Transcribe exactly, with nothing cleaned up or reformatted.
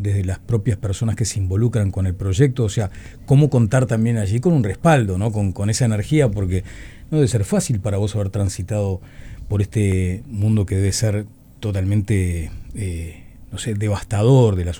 desde las propias personas que se involucran con el proyecto, o sea, cómo contar también allí con un respaldo, ¿no? Con, con esa energía, porque no debe ser fácil para vos haber transitado por este mundo que debe ser totalmente, eh, no sé, devastador de la